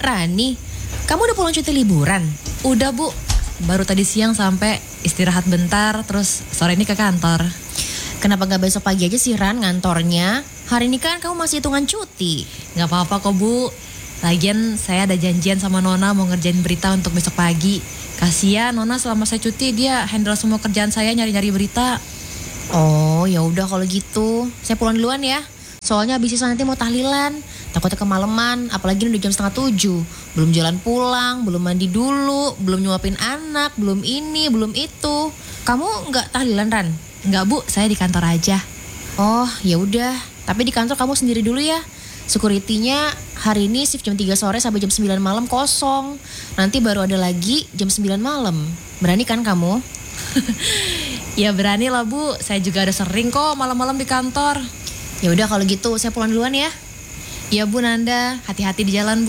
Rani, kamu udah pulang cuti liburan? Udah Bu, baru tadi siang sampai istirahat bentar, terus sore ini ke kantor. Kenapa gak besok pagi aja sih Ran ngantornya? Hari ini kan kamu masih hitungan cuti. Gak apa-apa kok Bu. Lagian saya ada janjian sama Nona mau ngerjain berita untuk besok pagi. Kasian Nona selama saya cuti dia handle semua kerjaan saya nyari-nyari berita. Oh ya udah kalau gitu, saya pulang duluan ya. Soalnya abis itu nanti mau tahlilan, takutnya kemalaman, apalagi udah jam 6:30. Belum jalan pulang, belum mandi dulu, belum nyuapin anak, belum ini, belum itu. Kamu nggak tahlilan Ran? Enggak Bu, saya di kantor aja. Oh ya udah, tapi di kantor kamu sendiri dulu ya. Security-nya hari ini shift jam 3 sore sampai jam 9 malam kosong. Nanti baru ada lagi jam 9 malam. Berani kan kamu? Ya berani lah Bu, saya juga ada sering kok malam-malam di kantor. Ya udah kalau gitu saya pulang duluan ya. Ya Bu Nanda, hati-hati di jalan Bu.